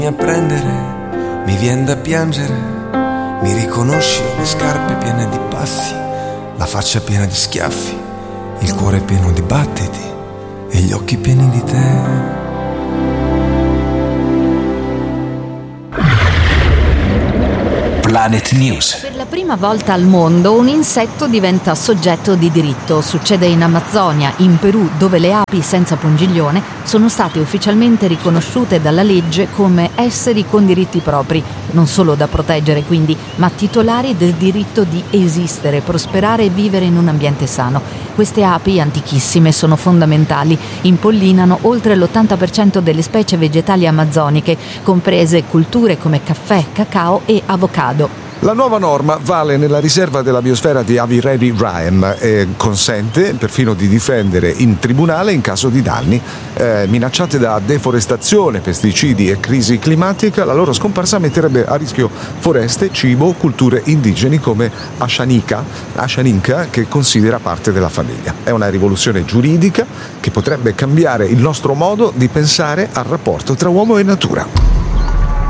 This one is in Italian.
A prendere, mi vien da piangere, mi riconosci, le scarpe piene di passi, la faccia piena di schiaffi, il cuore pieno di battiti e gli occhi pieni di te. Planet News. Per la prima volta al mondo un insetto diventa soggetto di diritto. Succede in Amazzonia, in Perù, dove le api senza pungiglione sono state ufficialmente riconosciute dalla legge come esseri con diritti propri, non solo da proteggere quindi, ma titolari del diritto di esistere, prosperare e vivere in un ambiente sano. Queste api, antichissime, sono fondamentali. Impollinano oltre l'80% delle specie vegetali amazzoniche, comprese culture come caffè, cacao e avocado. La nuova norma vale nella riserva della biosfera di Avireri Rime e consente perfino di difendere in tribunale in caso di danni. Minacciate da deforestazione, pesticidi e crisi climatica, la loro scomparsa metterebbe a rischio foreste, cibo, culture indigeni come Ashaninka, che considera parte della famiglia. È una rivoluzione giuridica che potrebbe cambiare il nostro modo di pensare al rapporto tra uomo e natura.